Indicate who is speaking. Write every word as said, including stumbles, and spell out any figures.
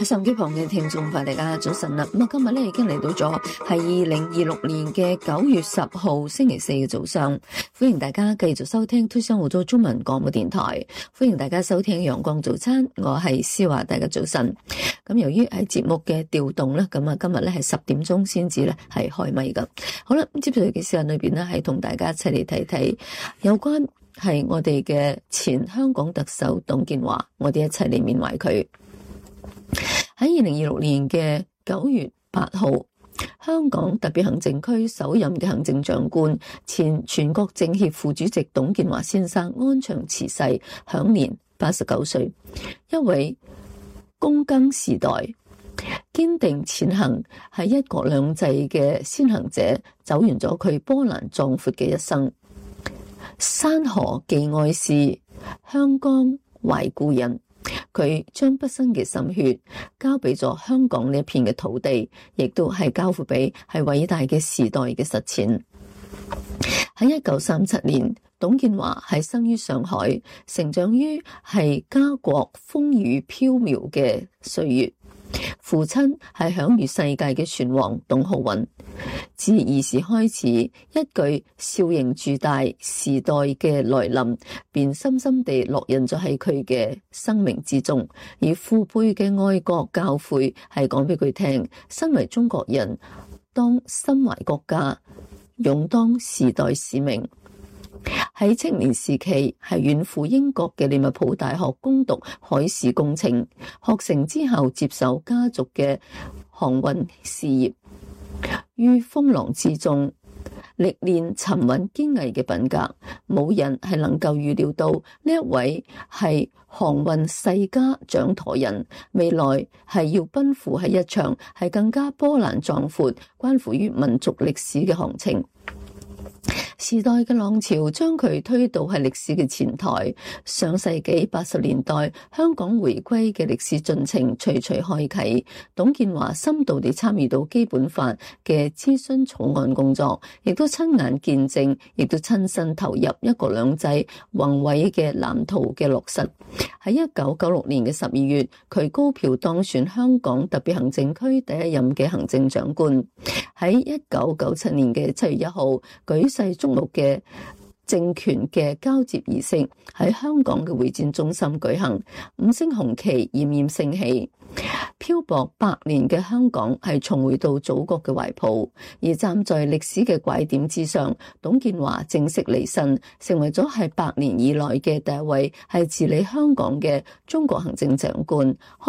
Speaker 1: 喺收音機旁嘅聽眾朋友大家早晨啦，咁啊今日咧已經嚟到咗係二零二六年嘅九月十號星期四嘅早上，歡迎大家繼續收聽推商澳洲中文廣播電台，歡迎大家收聽陽光早餐，我係思華，大家早晨。咁由於係節目嘅調動咧，咁啊今日咧係十點鐘先至咧係開咪噶。好啦，接住嘅時間裏邊咧係同大家一齊嚟睇睇有關係我哋嘅前香港特首董建華，我哋一齊嚟緬懷佢。喺二零二六年嘅九月八號，香港特別行政區首任嘅行政長官、前全國政協副主席董建華先生安詳辭世，享年八十九歲。一位躬耕時代、堅定前行係一國兩制嘅先行者，走完咗佢波瀾壯闊嘅一生。山河寄愛事，香江懷故人。佢將畢生嘅心血交俾咗香港呢一片嘅土地，亦都係交付俾係偉大嘅時代嘅實踐。喺一九三七年，董建華係生於上海，成長於係家國風雨飄渺嘅歲月。父親係享譽世界嘅船王董浩雲，自兒時開始，一句少盈住大時代嘅來臨，便深深地烙印咗喺佢嘅生命之中。而父輩嘅愛國教誨係講俾佢聽，身為中國人，當心懷國家，勇當時代使命。喺青年時期係遠赴英國嘅利物浦大學攻讀海事工程，學成之後接手家族嘅航運事業，於風浪之中歷練沉穩堅毅嘅品格，冇人係能夠預料到呢一位係航運世家掌舵人，未來係要奔赴喺一場係更加波瀾壯闊關乎於民族歷史嘅航程。時代嘅浪潮將佢推到係歷史嘅前台，上世紀八十年代香港回歸嘅歷史進程徐徐開啟，董建華深度地參與到基本法嘅諮詢草案工作，亦都親眼見證，亦都親身投入一國兩制宏偉嘅藍圖嘅落實。喺一九九六年嘅十二月，佢高票當選香港特別行政區第一任嘅行政長官。喺一九九七年嘅七月一號，舉世矚目嘅政權嘅交接儀式喺香港嘅會展中心舉行，五星紅旗冉冉升起，漂泊百年嘅香港係重回到祖國嘅懷抱。而站在歷史嘅拐點之上，董建華正式離任，成為咗係百年以來嘅第一位係治理香港嘅中國行政長官。